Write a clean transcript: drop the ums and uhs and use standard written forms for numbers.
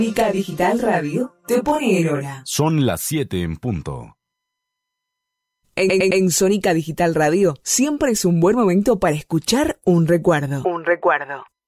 Sónica Digital Radio te pone el hora. Son las 7 en punto. En Sónica Digital Radio siempre es un buen momento para escuchar un recuerdo. Un recuerdo.